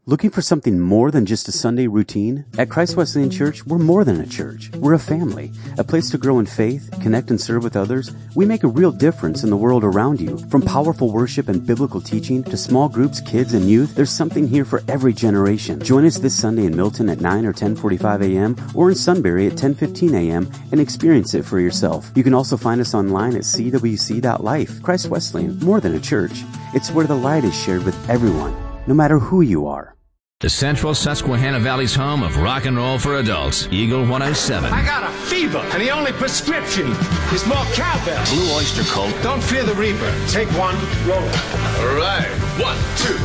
Looking for something more than just a Sunday routine? At Christ Wesleyan Church, we're more than a church. We're a family, a place to grow in faith, connect and serve with others. We make a real difference in the world around you. From powerful worship and biblical teaching to small groups, kids, and youth, there's something here for every generation. Join us this Sunday in Milton at 9 or 10:45 a.m. or in Sunbury at 10:15 a.m. and experience it for yourself. You can also find us online at cwc.life. Christ Wesleyan, more than a church. It's where the light is shared with everyone, no matter who you are. The Central Susquehanna Valley's home of rock and roll for adults. Eagle 107. I got a fever, and the only prescription is more cowbell. Blue Oyster Cult. Don't fear the reaper. Take one, roll it. All right. 1, 2.